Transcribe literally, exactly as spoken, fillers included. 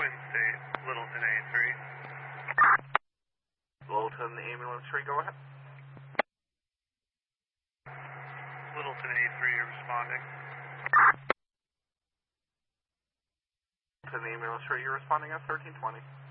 Twin State, Littleton A three. Littleton, the ambulance three, go ahead. Littleton A three, you're responding. To the ambulance three, you're responding at thirteen twenty.